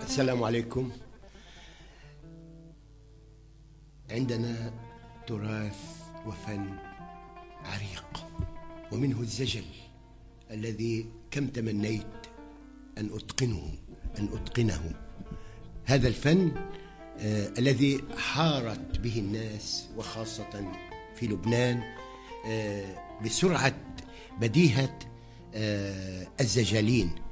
السلام عليكم. عندنا تراث وفن عريق، ومنه الزجل الذي كم تمنيت أن أتقنه. هذا الفن الذي حارت به الناس، وخاصة في لبنان، بسرعة بديهة الزجالين.